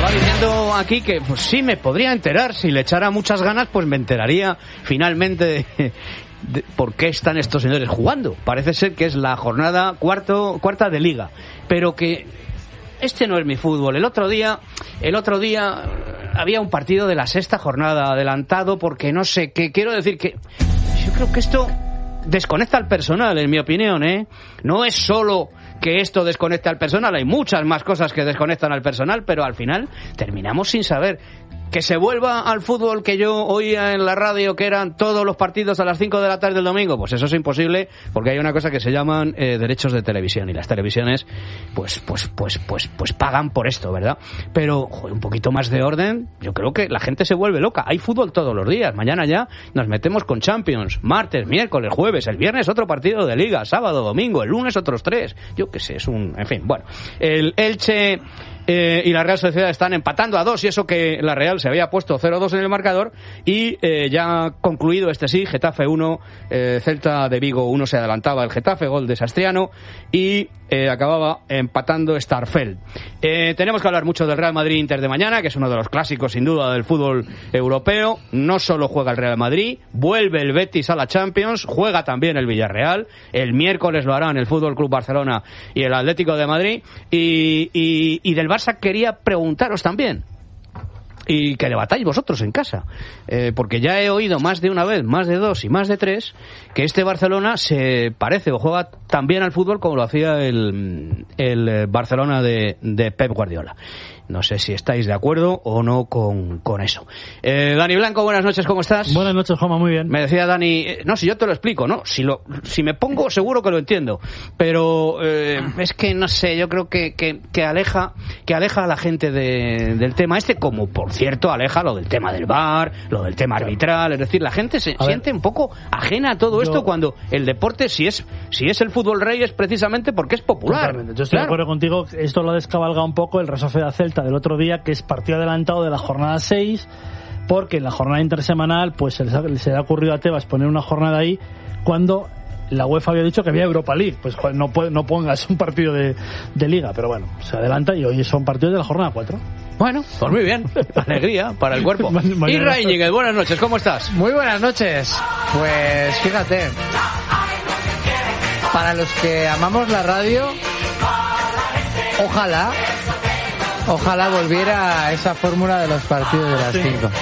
Estaba diciendo aquí que pues sí me podría enterar, si le echara muchas ganas pues me enteraría finalmente de por qué están estos señores jugando. Parece ser que es la jornada cuarta de liga, pero que este no es mi fútbol. El otro día había un partido de la sexta jornada adelantado porque no sé qué. Quiero decir que yo creo que esto desconecta al personal, en mi opinión, ¿eh? No es solo que esto desconecte al personal, hay muchas más cosas que desconectan al personal, pero al final terminamos sin saber. Que se vuelva al fútbol que yo oía en la radio, que eran todos los partidos a las 5 de la tarde del domingo, pues eso es imposible, porque hay una cosa que se llaman derechos de televisión, y las televisiones pues pagan por esto, ¿verdad? Pero joder, un poquito más de orden, yo creo que la gente se vuelve loca. Hay fútbol todos los días, mañana ya nos metemos con Champions, martes, miércoles, jueves, el viernes otro partido de liga, sábado, domingo, el lunes otros 3, yo qué sé, en fin, bueno, el Elche y la Real Sociedad están empatando a 2, y eso que la Real se había puesto 0-2 en el marcador, y ya ha concluido Getafe 1, Celta de Vigo 1, se adelantaba el Getafe, gol de Sastriano, y acababa empatando Starfelt. Tenemos que hablar mucho del Real Madrid-Inter de mañana, que es uno de los clásicos sin duda del fútbol europeo. No solo juega el Real Madrid, vuelve el Betis a la Champions, juega también el Villarreal, el miércoles lo harán el Fútbol Club Barcelona y el Atlético de Madrid, y del Barça quería preguntaros también, y que debatáis vosotros en casa, porque ya he oído más de una vez, más de 2 y más de 3, que este Barcelona se parece o juega tan bien al fútbol como lo hacía el Barcelona de Pep Guardiola. No sé si estáis de acuerdo o no con eso. Dani Blanco, buenas noches, ¿cómo estás? Buenas noches, Juanma, muy bien. Me decía Dani, no, si yo te lo explico, ¿no? Si me pongo, seguro que lo entiendo. Pero es que, no sé, yo creo que aleja a la gente del tema este, como, por cierto, aleja lo del tema del VAR, lo del tema arbitral. Es decir, la gente se siente un poco ajena a todo esto, cuando el deporte, si es el fútbol rey, es precisamente porque es popular. Totalmente. Yo estoy de acuerdo contigo. Esto lo descabalga un poco el Real Sociedad Celta del otro día, que es partido adelantado de la jornada 6, porque en la jornada intersemanal pues se le ha ocurrido a Tebas poner una jornada ahí cuando la UEFA había dicho que había Europa League. Pues joder, no pongas un partido de liga, pero bueno, se adelanta y hoy son partidos de la jornada 4. Bueno, pues muy bien, alegría para el cuerpo. Isra Íñiguez, buenas noches, ¿cómo estás? Muy buenas noches. Pues fíjate, para los que amamos la radio, ojalá volviera a esa fórmula de los partidos de las 5.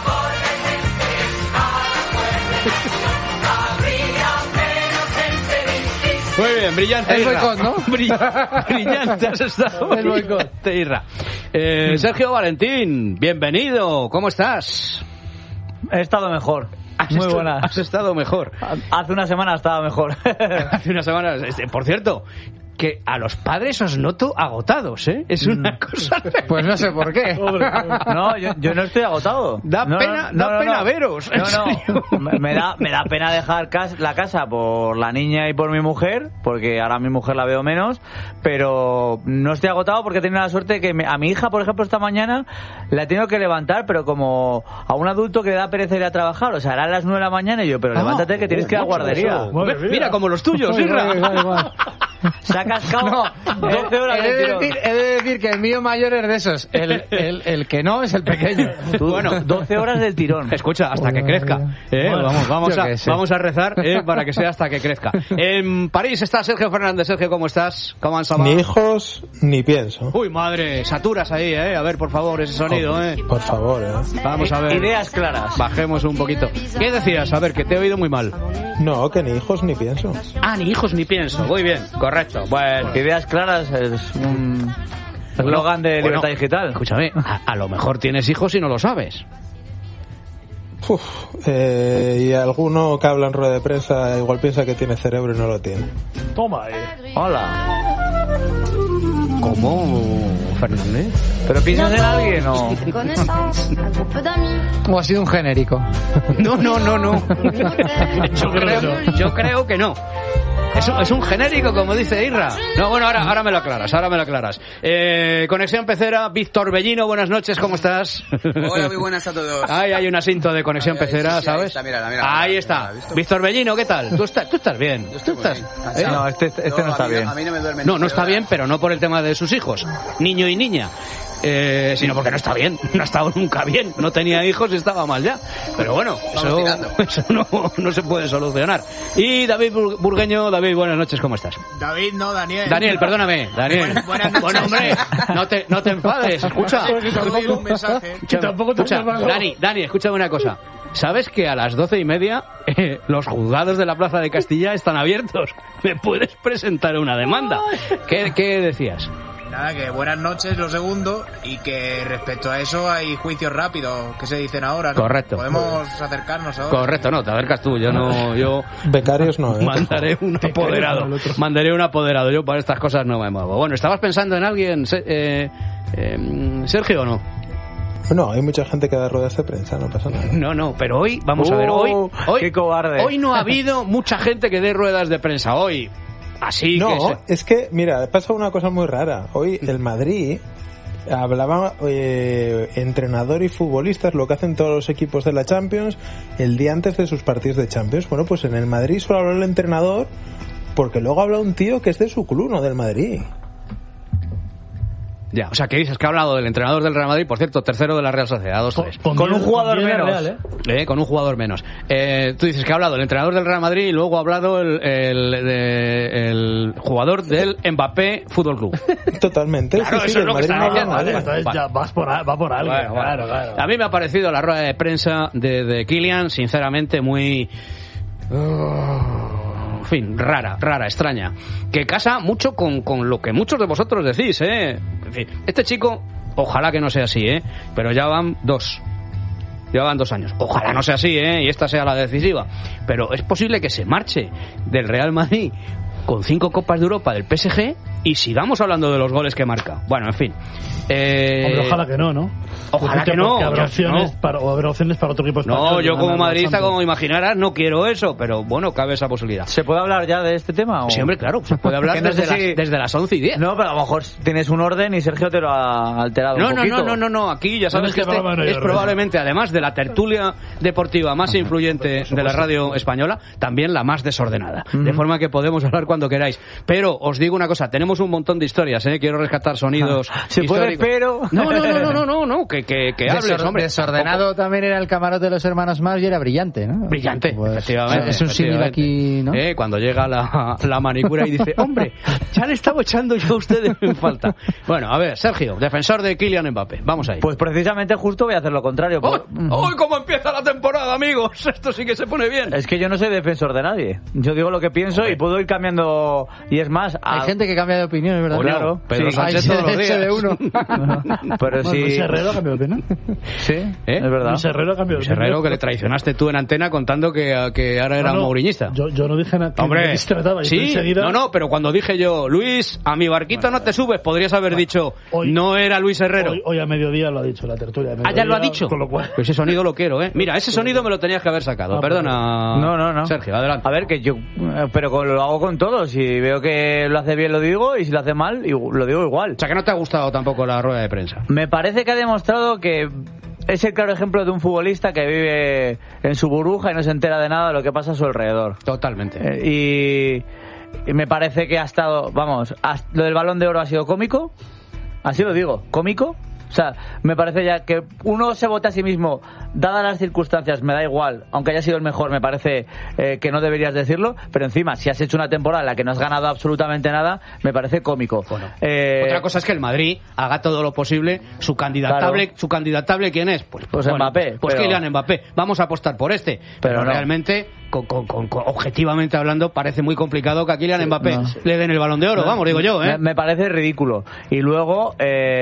Muy bien, brillante. El boicot, ¿no? Brillante has estado. El boicot. Irra. Sergio Valentín, bienvenido, ¿cómo estás? He estado mejor. Muy buena. Has estado mejor. Hace una semana estaba mejor. Hace una semana. Por cierto, que a los padres os noto agotados, ¿eh? Es una cosa... Pues no sé por qué. No, yo no estoy agotado. Da pena veros. No. Me da pena dejar la casa por la niña y por mi mujer, porque ahora mi mujer la veo menos, pero no estoy agotado porque he tenido la suerte que a mi hija, por ejemplo, esta mañana la he tenido que levantar, pero como a un adulto que le da pereza ir a trabajar, o sea, hará a las 9 de la mañana y yo, pero levántate que tienes que ir a guardería. Mira, como los tuyos, Irra. Se ha cascado 12 horas he de decir que el mío mayor es de esos. El que no es el pequeño. Bueno, 12 horas del tirón. Escucha, hasta que crezca. Vamos a rezar para que sea hasta que crezca. En París está Sergio Fernández. Sergio, ¿cómo estás? ¿Cómo han salvado? Ni hijos ni pienso. Uy, madre, saturas ahí, A ver, por favor, ese sonido, Por favor, Vamos a ver. Ideas claras. Bajemos un poquito. ¿Qué decías? A ver, que te he oído muy mal. No, que ni hijos ni pienso. Ah, ni hijos ni pienso. Muy bien, correcto. Bueno. Ideas claras es un eslogan de Libertad Digital. Escúchame, a lo mejor tienes hijos y no lo sabes. Y alguno que habla en rueda de prensa igual piensa que tiene cerebro y no lo tiene. Toma, Hola. ¿Cómo, Fernández? ¿Pero piensas en alguien o...? ¿O ha sido un genérico? No. Yo creo que no. Es un genérico, como dice Irra. No, bueno, ahora me lo aclaras. Conexión Pecera, Víctor Bellino, buenas noches, ¿cómo estás? Hola, muy buenas a todos. Ahí hay un asinto de Conexión Pecera, ¿sabes? Ahí está. Víctor Bellino, ¿qué tal? ¿Tú estás bien? ¿Tú estás? No, este no está bien. A mí no me duerme. No está bien, pero no por el tema de sus hijos, niño y niña. sino porque no está bien, no ha estado nunca bien, no tenía hijos y estaba mal ya. Pero bueno, eso no se puede solucionar. Y David Burgueño, David, buenas noches, ¿cómo estás? David, no, Daniel. Daniel, perdóname, Daniel. Buenas noches. Bueno, hombre, no te enfades, escucha. Un mensaje. Escucha, Dani, escúchame una cosa. ¿Sabes que a las 12:30 los juzgados de la Plaza de Castilla están abiertos? ¿Me puedes presentar una demanda? ¿Qué decías? Nada, que buenas noches, lo segundo, y que respecto a eso hay juicios rápidos que se dicen ahora, ¿no? Correcto. Podemos acercarnos ahora. Correcto, no, te acercas tú, yo Becarios no, mandaré un apoderado. Mandaré un apoderado, yo para estas cosas no me muevo. Bueno, ¿estabas pensando en alguien, Sergio, o no? No, hay mucha gente que da ruedas de prensa, no pasa nada. No, pero hoy, vamos a ver, hoy qué cobarde. Hoy no ha habido mucha gente que dé ruedas de prensa, hoy. Así no, que es que, mira, pasa una cosa muy rara. Hoy el Madrid hablaba entrenador y futbolistas, lo que hacen todos los equipos de la Champions el día antes de sus partidos de Champions. Bueno, pues en el Madrid solo habló el entrenador, porque luego habla un tío que es de su club, no del Madrid. Ya, o sea, que dices que ha hablado del entrenador del Real Madrid, por cierto, tercero de la Real Sociedad, 2-3. Con un jugador menos. Real, Con un jugador menos. Tú dices que ha hablado el entrenador del Real Madrid y luego ha hablado el jugador del Mbappé Fútbol Club. Totalmente. Claro, eso es lo que está diciendo. Entonces ya va por algo. Bueno. Claro. A mí me ha parecido la rueda de prensa de Kylian, sinceramente, muy... en fin, rara, extraña, que casa mucho con lo que muchos de vosotros decís, En fin, este chico, ojalá que no sea así, pero ya van 2 años, ojalá no sea así, y esta sea la decisiva, pero es posible que se marche del Real Madrid con 5 Copas de Europa del PSG y sigamos hablando de los goles que marca. Bueno, en fin. Hombre, ojalá que no. Ojalá que no. Habrá opciones para otro equipo español. No, yo como madridista, como imaginarás, no quiero eso, pero bueno, cabe esa posibilidad. ¿Se puede hablar ya de este tema? ¿O? Sí, hombre, claro, se puede hablar desde las 11:10. No, pero a lo mejor tienes un orden y Sergio te lo ha alterado un poquito. No, aquí ya sabes que es probablemente, además de la tertulia deportiva más influyente de la radio española, también la más desordenada. De forma que podemos hablar cuando queráis. Pero os digo una cosa, tenemos un montón de historias, quiero rescatar sonidos se puede, pero... No, que hables, hombre. Desordenado también era el camarote de los hermanos Marx y era brillante, ¿no? Brillante, pues, efectivamente. Es un símil aquí, ¿no? Cuando llega la manicura y dice, hombre, ya le estaba echando yo a ustedes en falta. Bueno, a ver, Sergio, defensor de Kylian Mbappé, vamos ahí. Pues precisamente justo voy a hacer lo contrario. ¡Hoy cómo empieza la temporada, amigos! Esto sí que se pone bien. Es que yo no soy defensor de nadie. Yo digo lo que pienso y puedo ir cambiando. Y es más... Hay gente que cambia de opinión, es verdad. Claro, Pedro Sánchez todos los días. De uno. Pero sí... Luis Herrero cambió de opinión. Sí, es verdad. Luis Herrero cambió de opinión. Luis Herrero, que le traicionaste tú en antena contando que ahora era mouriñista. Yo no dije nada. Hombre, sí, pero cuando dije yo, Luis, a mi barquito no te subes, podrías haber dicho, hoy, no era Luis Herrero. Hoy a mediodía lo ha dicho la tertulia. Ya lo ha dicho. Con lo cual... Pues ese sonido lo quiero, Mira, ese sonido me lo tenías que haber sacado. Perdona. No. Sergio, adelante. A ver, que yo, pero lo hago con todo. Si veo que lo hace bien, lo digo, y si lo hace mal, lo digo igual. O sea, que no te ha gustado tampoco la rueda de prensa. Me parece que ha demostrado que es el claro ejemplo de un futbolista que vive en su burbuja y no se entera de nada de lo que pasa a su alrededor. Totalmente. Y me parece que ha estado, lo del Balón de Oro ha sido cómico, así lo digo, cómico. O sea, me parece ya que uno se vota a sí mismo, dadas las circunstancias, me da igual, aunque haya sido el mejor, me parece que no deberías decirlo, pero encima, si has hecho una temporada en la que no has ganado absolutamente nada, me parece cómico. Bueno, otra cosa es que el Madrid haga todo lo posible, su candidatable, ¿quién es? Pues Mbappé. Pues Kylian Mbappé, vamos a apostar por este, pero no. Realmente... objetivamente hablando, parece muy complicado que a Kylian Mbappé le den el Balón de Oro, digo yo, Me parece ridículo. Y luego,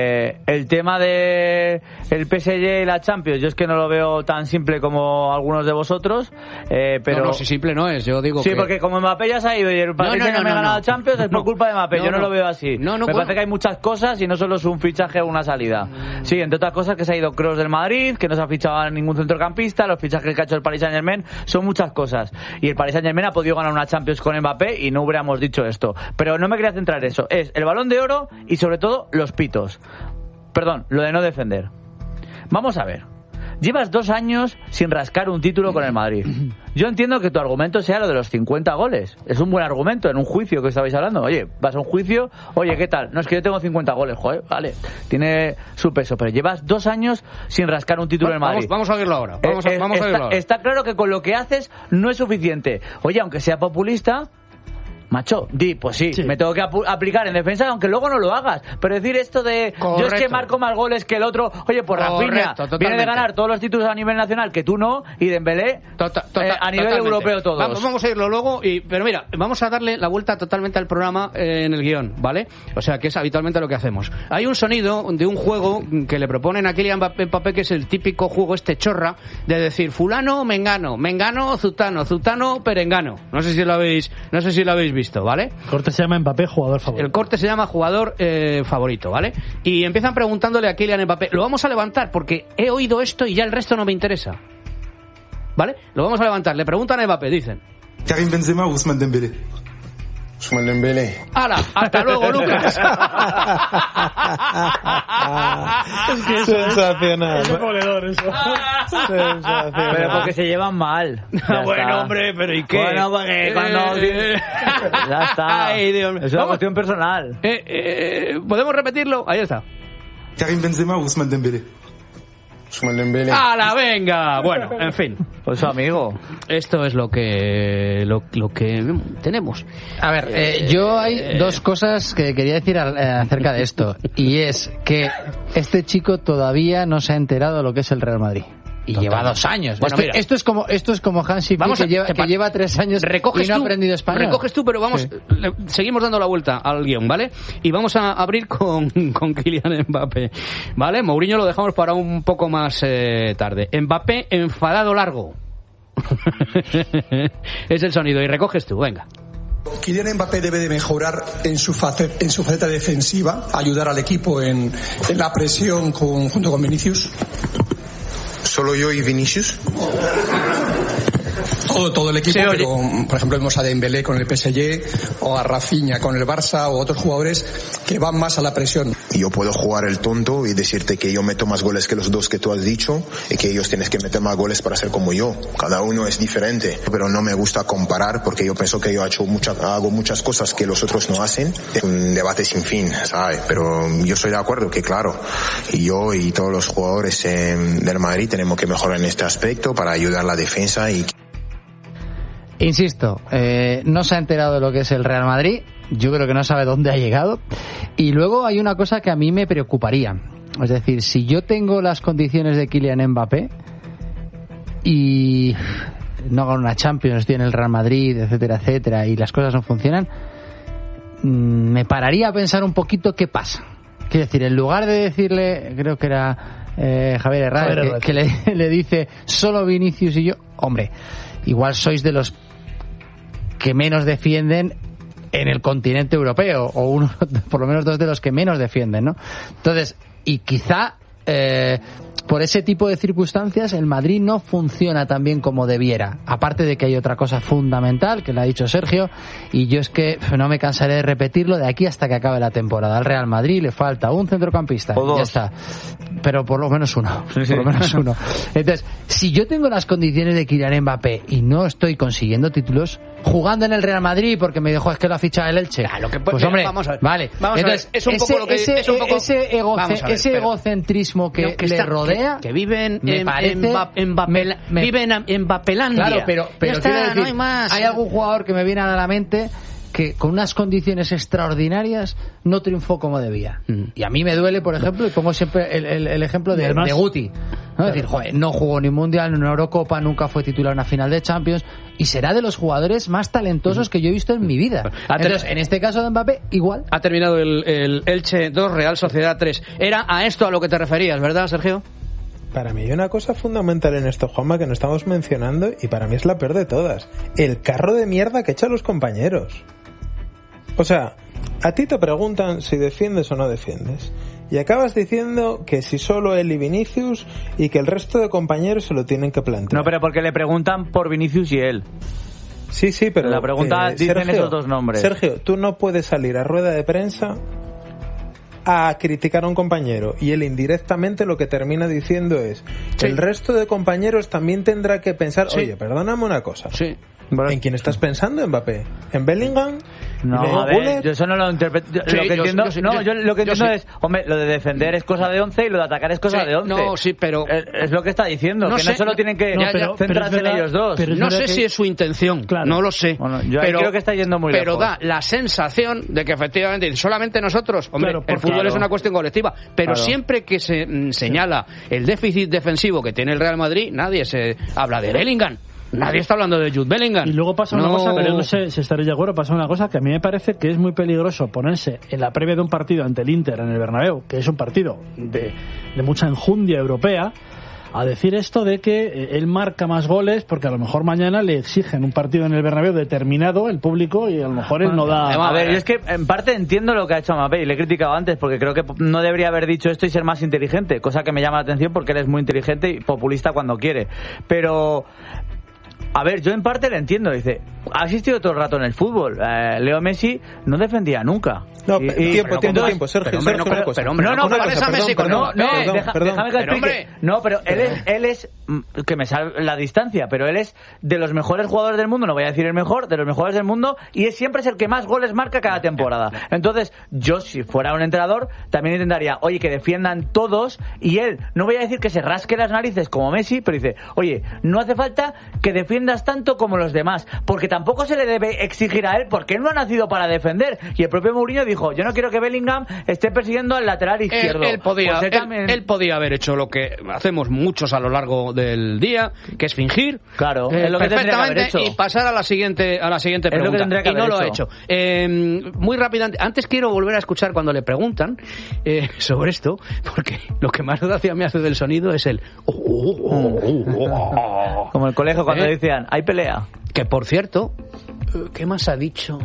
el tema de el PSG y la Champions, yo es que no lo veo tan simple como algunos de vosotros, pero... No, si simple no es, yo digo sí, porque como Mbappé ya se ha ido y el PSG no me ha ganado Champions, es por culpa de Mbappé, yo no lo veo así. Me parece que hay muchas cosas y no solo es un fichaje o una salida. Sí, entre otras cosas que se ha ido Kroos del Madrid, que no se ha fichado a ningún centrocampista, los fichajes que ha hecho el Paris Saint-Germain, son muchas cosas. Y el Paris Saint-Germain ha podido ganar una Champions con Mbappé y no hubiéramos dicho esto. Pero no me quería centrar en eso. Es el Balón de Oro y sobre todo los pitos. Perdón, lo de no defender. Vamos a ver. llevas 2 años sin rascar un título con el Madrid. Yo entiendo que tu argumento sea lo de los 50 goles. Es un buen argumento en un juicio que estabais hablando. Oye, vas a un juicio, oye, ¿qué tal? No, es que yo tengo 50 goles, joder, vale, tiene su peso, pero llevas 2 años sin rascar un título en el Madrid. Vamos a verlo ahora. Vamos a verlo ahora. Está claro que con lo que haces no es suficiente. Oye, aunque sea populista, macho, pues sí, me tengo que aplicar en defensa, aunque luego no lo hagas. Pero decir esto de correcto, yo es que marco más goles que el otro, oye, pues Rafinha viene de ganar todos los títulos a nivel nacional que tú no, y Dembélé a nivel europeo todos. Vamos a irlo luego, pero mira, vamos a darle la vuelta totalmente al programa en el guión, ¿vale? O sea, que es habitualmente lo que hacemos. Hay un sonido de un juego que le proponen a Kylian Mbappé, que es el típico juego chorra, de decir fulano, mengano, zutano, perengano. No sé si lo habéis visto, ¿vale? El corte se llama Mbappé, jugador favorito. El corte se llama jugador favorito, ¿vale? Y empiezan preguntándole a Kylian Mbappé. Lo vamos a levantar porque he oído esto y ya el resto no me interesa, ¿vale? Lo vamos a levantar. Le preguntan a Mbappé, dicen: Karim Benzema o Ousmane Dembélé. Ousmane Dembélé. ¡Hala! ¡Hasta luego, Lucas! Sensacional. Es demoledor eso. Sensacional. Pero porque se llevan mal. Bueno, hombre, pero ¿y qué? Bueno, porque cuando... Ya está. Ay, Dios mío. Es una cuestión personal. ¿Podemos repetirlo? Ahí está. Karim Benzema o Ousmane Dembélé. Ousmane Dembélé. ¡Hala, venga! Bueno, en fin. Pues su amigo. Esto es lo que tenemos. A ver, yo hay 2 cosas que quería decir acerca de esto. Y es que este chico todavía no se ha enterado de lo que es el Real Madrid. Y lleva 2 años. Bueno, esto es como Hansi Flick, que lleva 3 años y no ha aprendido español. Recoges tú, pero vamos, seguimos dando la vuelta al guión, ¿vale? Y vamos a abrir con Kylian Mbappé, ¿vale? Mourinho lo dejamos para un poco más tarde. Mbappé enfadado largo. Es el sonido, y recoges tú, venga. Kylian Mbappé debe de mejorar en su faceta defensiva, ayudar al equipo en la presión junto con Vinicius. ¿Solo yo y Vinicius? Todo el equipo, pero por ejemplo vemos a Dembélé con el PSG o a Rafinha con el Barça o otros jugadores que van más a la presión. Yo puedo jugar el tonto y decirte que yo meto más goles que los 2 que tú has dicho y que ellos tienen que meter más goles para ser como yo. Cada uno es diferente, pero no me gusta comparar porque yo pienso que yo hago muchas cosas que los otros no hacen. Es un debate sin fin, ¿sabes? Pero yo estoy de acuerdo que claro, y yo y todos los jugadores del Madrid tenemos que mejorar en este aspecto para ayudar a la defensa y... Insisto, no se ha enterado de lo que es el Real Madrid. Yo creo que no sabe dónde ha llegado. Y luego hay una cosa que a mí me preocuparía. Es decir, si yo tengo las condiciones de Kylian Mbappé y no gano una Champions, estoy en el Real Madrid, etcétera, etcétera, y las cosas no funcionan, me pararía a pensar un poquito qué pasa. Quiero decir, en lugar de decirle, creo que era Javier Herrera, que le dice solo Vinicius y yo, hombre, igual sois de los que menos defienden en el continente europeo, o uno, por lo menos 2 de los que menos defienden, ¿no? Entonces, y quizá por ese tipo de circunstancias el Madrid no funciona tan bien como debiera. Aparte de que hay otra cosa fundamental que le ha dicho Sergio, y yo es que no me cansaré de repetirlo de aquí hasta que acabe la temporada. Al Real Madrid le falta un centrocampista, o 2. Ya está, pero por lo menos uno. Sí. Por lo menos uno. Entonces, si yo tengo las condiciones de Kylian Mbappé y no estoy consiguiendo títulos jugando en el Real Madrid porque me dijo es que lo ha fichado el Elche, pues hombre, vamos a ver. Vale, vamos entonces a ver. Es un poco lo que es un poco... ese egocentrismo que le rodea, que viven me parece, viven en Mbapelandia. Claro, pero está, quiero decir, no hay más. Hay algún jugador que me viene a la mente que con unas condiciones extraordinarias no triunfó como debía. Y a mí me duele, por ejemplo, y pongo siempre el ejemplo de Guti, ¿no? Es decir, joder, no jugó ni Mundial, ni una Eurocopa, nunca fue titular en una final de Champions, y será de los jugadores más talentosos que yo he visto en mi vida. Entonces, en este caso de Mbappé, igual. Ha terminado el Elche 2, Real Sociedad 3. Era a esto a lo que te referías, ¿verdad, Sergio? Para mí hay una cosa fundamental en esto, Juanma, que no estamos mencionando, y para mí es la peor de todas. El carro de mierda que echan los compañeros. O sea, a ti te preguntan si defiendes o no defiendes, y acabas diciendo que si solo él y Vinicius, y que el resto de compañeros se lo tienen que plantear. No, pero porque le preguntan por Vinicius y él. Sí, pero... La pregunta dicen Sergio, esos 2 nombres. Sergio, tú no puedes salir a rueda de prensa a criticar a un compañero y él indirectamente lo que termina diciendo es el resto de compañeros también tendrá que pensar, oye, perdóname una cosa. Sí. ¿En quién estás pensando, Mbappé? ¿En Bellingham? No, a ver, yo eso no lo interpreto. Lo que entiendo, lo que entiendo es, hombre, lo de defender es cosa de 11 y lo de atacar es cosa de 11. No, sí, pero es lo que está diciendo, que no solo tienen que centrarse en ellos dos. No sé si es su intención, no lo sé. Bueno, yo creo que está yendo muy lejos. Pero da la sensación de que efectivamente solamente nosotros, hombre, el fútbol es una cuestión colectiva, pero siempre que se señala el déficit defensivo que tiene el Real Madrid, nadie se habla de Bellingham. Nadie está hablando de Jude Bellingham. Y luego pasa una cosa, pero no sé si estaréis de acuerdo, pasa una cosa que a mí me parece que es muy peligroso ponerse en la previa de un partido ante el Inter en el Bernabéu, que es un partido de mucha enjundia europea, a decir esto de que él marca más goles porque a lo mejor mañana le exigen un partido en el Bernabéu determinado el público y a lo mejor él no da... A ver, yo es que en parte entiendo lo que ha hecho Mbappé y le he criticado antes porque creo que no debería haber dicho esto y ser más inteligente, cosa que me llama la atención porque él es muy inteligente y populista cuando quiere, pero... A ver, yo en parte le entiendo, dice, ha existido todo el rato en el fútbol. Leo Messi no defendía nunca. No, tiempo, Sergio. No, pero él es que me sale la distancia, pero él es de los mejores jugadores del mundo, no voy a decir el mejor, de los mejores del mundo, y siempre es el que más goles marca cada temporada. Entonces, yo si fuera un entrenador, también intentaría, oye, que defiendan todos, y él, no voy a decir que se rasque las narices como Messi, pero dice, oye, no hace falta que defiendas tanto como los demás, porque tampoco se le debe exigir a él, porque él no ha nacido para defender, y el propio Mourinho dijo, yo no quiero que Bellingham esté persiguiendo al lateral izquierdo. Él podía haber hecho lo que hacemos muchos a lo largo del día, que es fingir, es lo que perfectamente, y pasar a la siguiente pregunta, y no lo ha hecho. Muy rápidamente, antes quiero volver a escuchar cuando le preguntan sobre esto, porque lo que más gracia me hace del sonido es el como el colegio cuando decían, hay pelea. Que por cierto, ¿qué más ha dicho?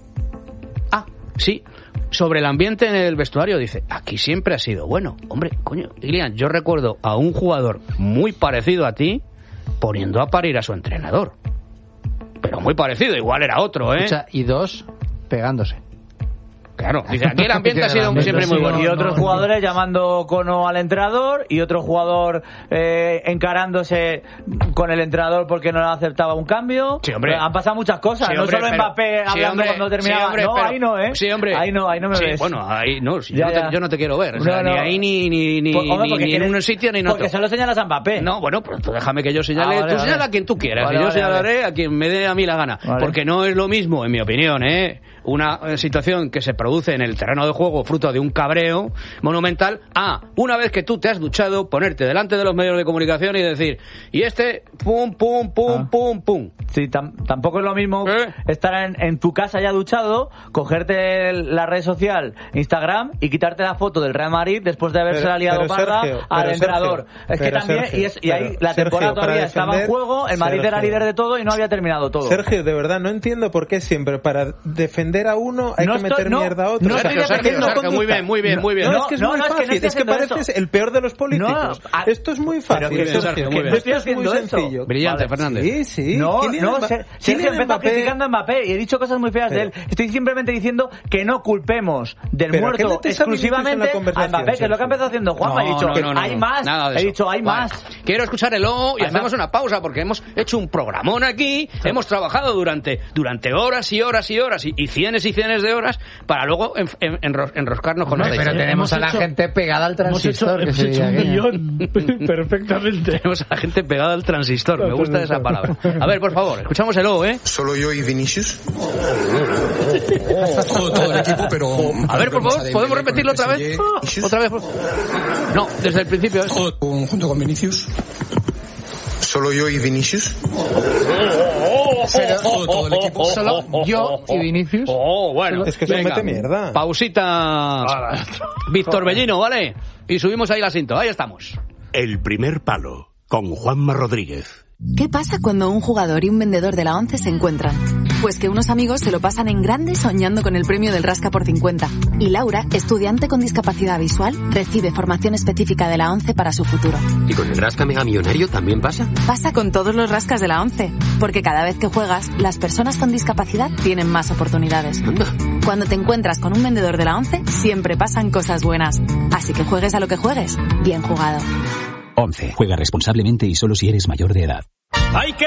Sí, sobre el ambiente en el vestuario, dice, aquí siempre ha sido bueno. Hombre, coño, Ilian, yo recuerdo a un jugador muy parecido a ti poniendo a parir a su entrenador. Pero muy parecido, igual era otro, ¿eh? Escucha, y dos pegándose. Claro, dice, aquí el ambiente ha sido siempre muy bueno. Y otros jugadores llamando cono al entrenador y otro jugador encarándose con el entrenador porque no le aceptaba un cambio. Sí, hombre. Han pasado muchas cosas, no solo Mbappé hablando cuando terminaba. Ahí no, ¿eh? Sí, hombre. Ahí no me ves. Bueno, ahí no, yo no te quiero ver. O sea, ni ahí ni en un sitio ni en otro. Porque solo señalas a Mbappé. No, bueno, pues déjame que yo señale. Tú señala a quien tú quieras. Y yo señalaré a quien me dé a mí la gana. Porque no es lo mismo, en mi opinión, una situación que se produce en el terreno de juego fruto de un cabreo monumental una vez que tú te has duchado, ponerte delante de los medios de comunicación y decir, y pum. Sí, tampoco es lo mismo estar en tu casa ya duchado, cogerte la red social Instagram y quitarte la foto del Real Madrid después de haberse liado parda al entrenador. Es que también, y ahí la temporada todavía estaba en juego, el Madrid era líder de todo y no había terminado todo. Sergio, de verdad, no entiendo por qué siempre para defender a uno hay que meter mierda a otro. Sergio, muy bien. No, es que es muy fácil, es que pareces el peor de los políticos. Esto es muy fácil, Sergio. Esto es muy sencillo. Brillante, Fernández. Sí. Sergio empezó criticando a Mbappé y he dicho cosas muy feas de él. Estoy simplemente diciendo que no culpemos del muerto exclusivamente a Mbappé, que es lo que ha empezado haciendo Juanma. He dicho, hay más. He dicho, hay más. Quiero escuchar el y hacemos una pausa porque hemos hecho un programón aquí, hemos trabajado durante horas y horas y horas y cienes de horas para luego enroscarnos con pero tenemos a la gente pegada al transistor. Hemos hecho un millón perfectamente. Tenemos a la gente pegada al transistor, me gusta esa palabra. A ver, por favor, escuchamos el Solo yo y Vinicius. todo el equipo, pero... A ver, por favor, ¿podemos repetirlo otra vez? ¿Otra vez? No, desde el principio. Junto con Vinicius. Solo yo y Vinicius. Todo el equipo. Solo yo y Vinicius. Bueno. Es que se mete mierda. Pausita. Víctor Bellino, ¿vale? Y subimos ahí la cinta. Ahí estamos. El primer palo, con Juanma Rodríguez. ¿Qué pasa cuando un jugador y un vendedor de la ONCE se encuentran? Pues que unos amigos se lo pasan en grande soñando con el premio del Rasca por 50. Y Laura, estudiante con discapacidad visual, recibe formación específica de la ONCE para su futuro. ¿Y con el Rasca Mega Millonario también pasa? Pasa con todos los rascas de la ONCE. Porque cada vez que juegas, las personas con discapacidad tienen más oportunidades. Anda. Cuando te encuentras con un vendedor de la 11, siempre pasan cosas buenas. Así que juegues a lo que juegues, bien jugado. 11. Juega responsablemente y solo si eres mayor de edad. ¡Hay que